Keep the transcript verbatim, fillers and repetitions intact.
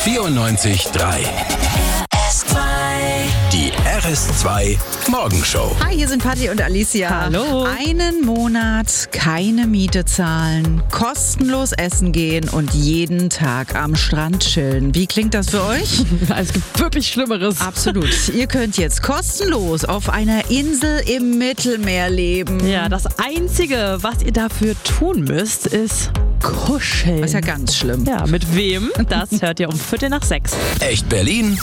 vierundneunzig Komma drei. Die R S zwei Morgenshow. Hi, hier sind Patti und Alicia. Hallo. Einen Monat keine Miete zahlen, kostenlos essen gehen und jeden Tag am Strand chillen. Wie klingt das für euch? Es gibt wirklich Schlimmeres. Absolut. Ihr könnt jetzt kostenlos auf einer Insel im Mittelmeer leben. Ja, das Einzige, was ihr dafür tun müsst, ist kuscheln. Das ist ja ganz schlimm. Ja, mit wem? Das hört ihr um Viertel nach sechs. Echt Berlin?